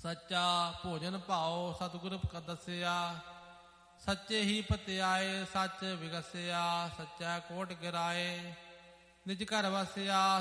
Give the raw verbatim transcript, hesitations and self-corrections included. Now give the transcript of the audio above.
ਸੱਚਾ ਭੋਜਨ ਭਾਉ ਸਤਿਗੁਰ ਦੱਸਿਆ। ਸੱਚੇ ਹੀ ਪਤਿਆਏ ਸੱਚ ਵਿਗਸਿਆ। ਸੱਚਾ ਕੋਟ ਗਿਰਾਏ ਨਿਜ ਘਰ ਵਸਿਆ।